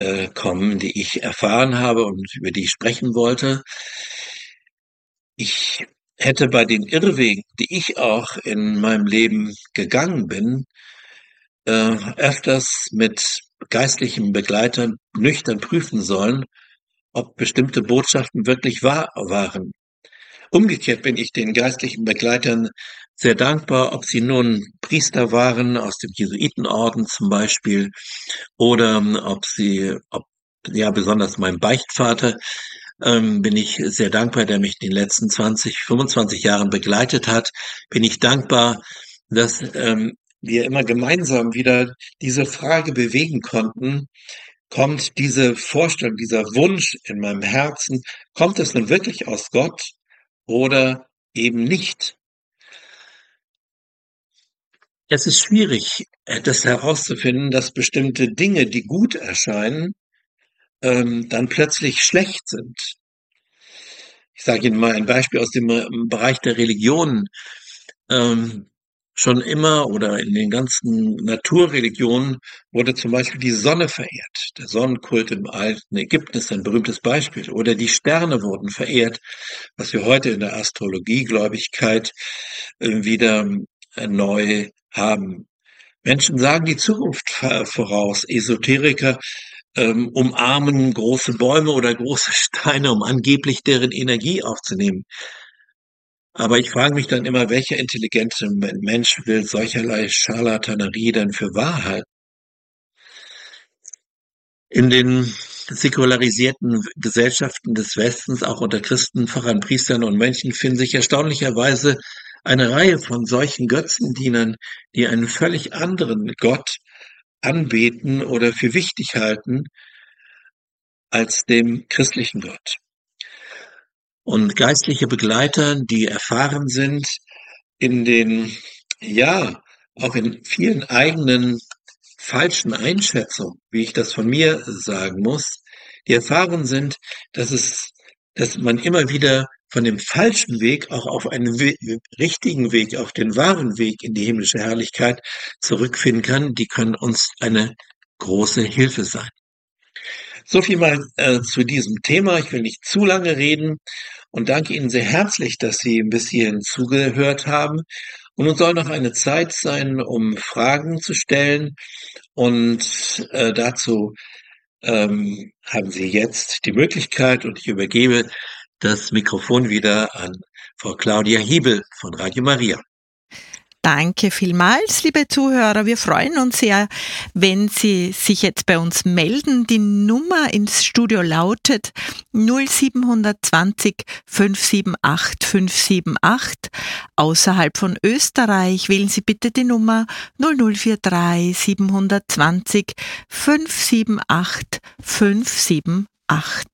kommen, die ich erfahren habe und über die ich sprechen wollte. Ich hätte bei den Irrwegen, die ich auch in meinem Leben gegangen bin, öfters mit geistlichen Begleitern nüchtern prüfen sollen, ob bestimmte Botschaften wirklich wahr waren. Umgekehrt bin ich den geistlichen Begleitern sehr dankbar, ob sie nun Priester waren aus dem Jesuitenorden zum Beispiel oder besonders mein Beichtvater, bin ich sehr dankbar, der mich in den letzten 20, 25 Jahren begleitet hat. Bin ich dankbar, dass wir immer gemeinsam wieder diese Frage bewegen konnten. Kommt diese Vorstellung, dieser Wunsch in meinem Herzen, kommt es nun wirklich aus Gott oder eben nicht? Es ist schwierig, das herauszufinden, dass bestimmte Dinge, die gut erscheinen, dann plötzlich schlecht sind. Ich sage Ihnen mal ein Beispiel aus dem Bereich der Religion. Ähm, Schon immer oder in den ganzen Naturreligionen wurde zum Beispiel die Sonne verehrt. Der Sonnenkult im alten Ägypten ist ein berühmtes Beispiel. Oder die Sterne wurden verehrt, was wir heute in der Astrologiegläubigkeit wieder neu haben. Menschen sagen die Zukunft voraus. Esoteriker umarmen große Bäume oder große Steine, um angeblich deren Energie aufzunehmen. Aber ich frage mich dann immer, welcher intelligente Mensch will solcherlei Scharlatanerie denn für wahr halten? In den säkularisierten Gesellschaften des Westens, auch unter Christen, Pfarrern, Priestern und Mönchen, finden sich erstaunlicherweise eine Reihe von solchen Götzendienern, die einen völlig anderen Gott anbeten oder für wichtig halten als dem christlichen Gott. Und geistliche Begleiter, die erfahren sind in den, ja, auch in vielen eigenen falschen Einschätzungen, wie ich das von mir sagen muss, die erfahren sind, dass man immer wieder von dem falschen Weg auch auf einen richtigen Weg, auf den wahren Weg in die himmlische Herrlichkeit zurückfinden kann, die können uns eine große Hilfe sein. So viel mal zu diesem Thema. Ich will nicht zu lange reden und danke Ihnen sehr herzlich, dass Sie bis hierhin zugehört haben. Und nun soll noch eine Zeit sein, um Fragen zu stellen. Und dazu haben Sie jetzt die Möglichkeit und ich übergebe das Mikrofon wieder an Frau Claudia Hiebel von Radio Maria. Danke vielmals, liebe Zuhörer. Wir freuen uns sehr, wenn Sie sich jetzt bei uns melden. Die Nummer ins Studio lautet 0720 578 578. Außerhalb von Österreich wählen Sie bitte die Nummer 0043 720 578 578.